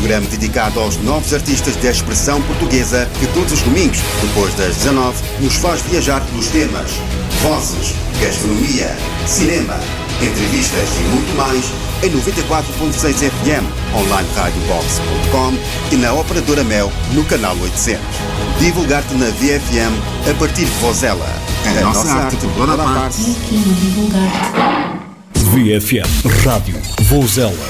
programa dedicado aos novos artistas da expressão portuguesa que todos os domingos, depois das 19, nos faz viajar pelos temas vozes, gastronomia, cinema, entrevistas e muito mais em 94.6 FM, online radiobox.com e na Operadora Mel no canal 800. Divulgar-te na VFM a partir de Vozela. A nossa arte por toda a parte. Aqui no Divulgar. VFM Rádio Vozela.